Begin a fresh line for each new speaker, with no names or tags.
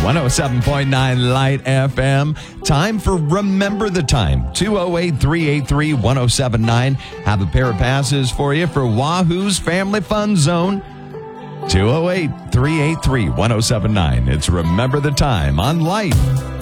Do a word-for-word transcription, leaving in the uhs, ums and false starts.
one oh seven point nine Light F M. Time for Remember the Time. two oh eight, three eight three, one oh seven nine. Have a pair of passes for you for Wahoo's Family Fun Zone. two oh eight, three eight three, one oh seven nine. It's Remember the Time on Light.